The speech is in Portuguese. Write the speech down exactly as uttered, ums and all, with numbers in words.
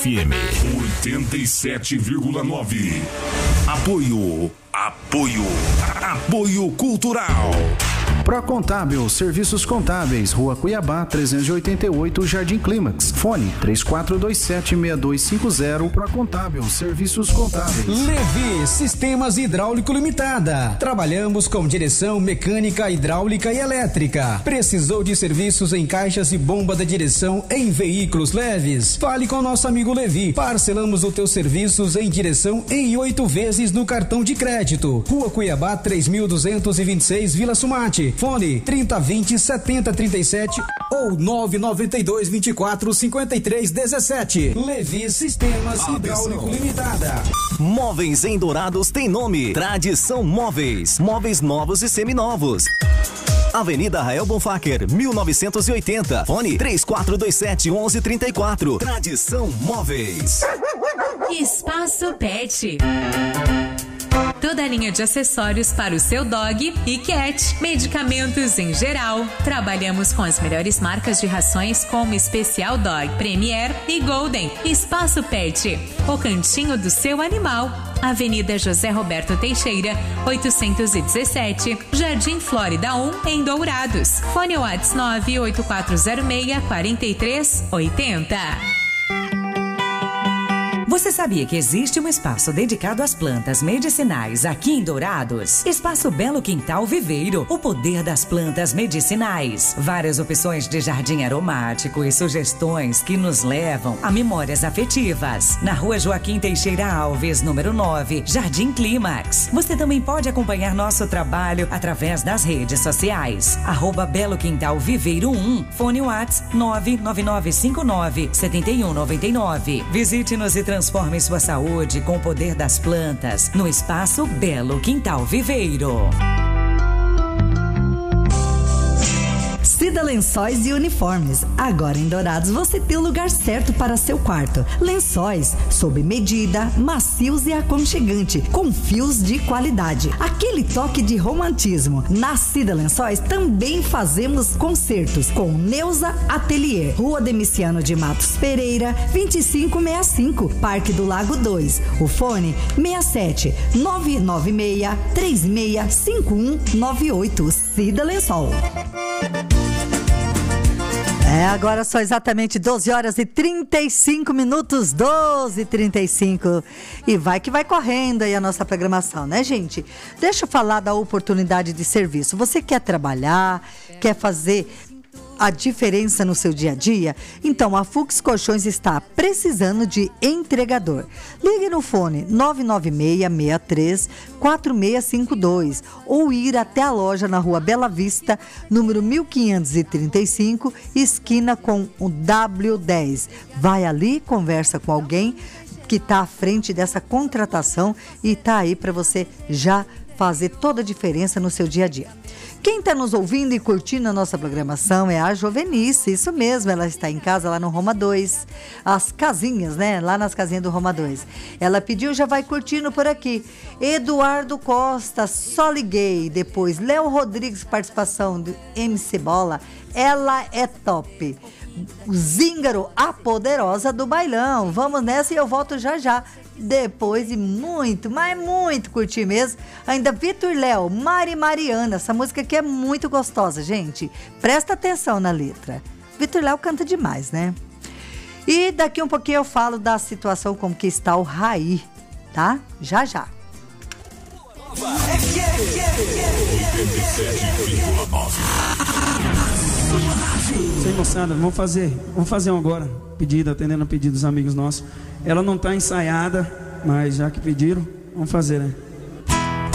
F M oitenta e sete vírgula nove. Apoio, apoio, apoio cultural. Procontábil, serviços contábeis, Rua Cuiabá, trezentos e oitenta e oito, Jardim Clímax. Fone três quatro dois sete, seis dois cinco zero. Procontábil, serviços contábeis. Levi Sistemas Hidráulico Limitada. Trabalhamos com direção mecânica, hidráulica e elétrica. Precisou de serviços em caixas e bomba da direção em veículos leves? Fale com nosso amigo Levi. Parcelamos os teus serviços em direção em oito vezes no cartão de crédito. Rua Cuiabá, três mil duzentos e vinte e seis, Vila Sumate. Fone trinta vinte, setenta trinta e sete ou nove nove dois, vinte e quatro, cinquenta e três dezessete. Levi Sistemas Hidráulico Limitada. Móveis em Dourados tem nome. Tradição Móveis. Móveis novos e seminovos. Avenida Rael Bonfacker, mil novecentos e oitenta. Fone três quatro dois sete, onze trinta e quatro. Tradição Móveis. Espaço Pet. Toda a linha de acessórios para o seu dog e cat. Medicamentos em geral. Trabalhamos com as melhores marcas de rações como Especial Dog, Premier e Golden. Espaço Pet, o cantinho do seu animal. Avenida José Roberto Teixeira, oitocentos e dezessete, Jardim Flórida um, em Dourados. Fone WhatsApp nove oito quatro zero seis, quatro três oito zero. Você sabia que existe um espaço dedicado às plantas medicinais aqui em Dourados? Espaço Belo Quintal Viveiro, o poder das plantas medicinais. Várias opções de jardim aromático e sugestões que nos levam a memórias afetivas. Na Rua Joaquim Teixeira Alves, número nove, Jardim Clímax. Você também pode acompanhar nosso trabalho através das redes sociais. Arroba Belo Quintal Viveiro um, fone WhatsApp nove nove nove cinco nove, sete um nove nove. Visite-nos e transforme Transforme sua saúde com o poder das plantas no Espaço Belo Quintal Viveiro. Cida Lençóis e Uniformes. Agora em Dourados você tem o lugar certo para seu quarto. Lençóis sob medida, macios e aconchegante, com fios de qualidade. Aquele toque de romantismo. Na Cida Lençóis também fazemos concertos com Neuza Atelier. Rua Demiciano de Matos Pereira, vinte e cinco sessenta e cinco, Parque do Lago dois. O fone seis sete nove nove seis, três seis cinco um nove oito. Cida Lençol. É, agora são exatamente doze horas e trinta e cinco minutos, doze e trinta e cinco. E vai que vai correndo aí a nossa programação, né, gente? Deixa eu falar da oportunidade de serviço. Você quer trabalhar, quer fazer a diferença no seu dia a dia? Então a Fux Colchões está precisando de entregador. Ligue no fone nove nove seis, seis três, quatro seis cinco dois ou ir até a loja na Rua Bela Vista, número mil quinhentos e trinta e cinco, esquina com o W dez. Vai ali, conversa com alguém que está à frente dessa contratação e está aí para você já fazer toda a diferença no seu dia a dia. Quem está nos ouvindo e curtindo a nossa programação é a Jovenice, isso mesmo, ela está em casa lá no Roma dois, as casinhas, né, lá nas casinhas do Roma dois. Ela pediu, já vai curtindo por aqui. Eduardo Costa, só liguei, depois Léo Rodrigues, participação do M C Bola, ela é top. O Zíngaro, a poderosa do bailão, vamos nessa e eu volto já já. Depois de muito, mas muito curtir mesmo. Ainda Vitor Léo, Mari Mariana. Essa música aqui é muito gostosa, gente. Presta atenção na letra. Vitor Léo canta demais, né? E daqui um pouquinho eu falo da situação como que está o Raí, tá? Já, já. Sem moçada, vamos fazer, vamos fazer um agora. Pedido, atendendo a pedido dos amigos nossos. Ela não está ensaiada, mas já que pediram, vamos fazer, né?